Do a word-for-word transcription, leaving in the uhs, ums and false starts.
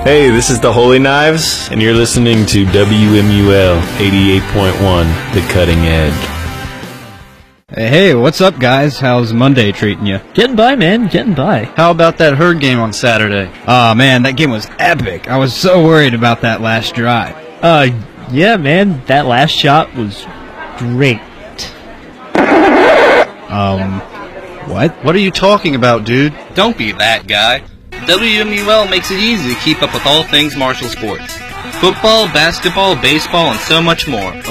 Hey, this is the Holy Knives, and you're listening to W M U L eighty-eight point one, The Cutting Edge. Hey, what's up, guys? How's Monday treating you? Getting by, man. Getting by. How about that Herd game on Saturday? Oh, man, that game was epic. I was so worried about that last drive. Uh, yeah, man. That last shot was great. Um, what? What are you talking about, dude? Don't be that guy. W M U L makes it easy to keep up with all things martial sports. Football, basketball, baseball, and so much more.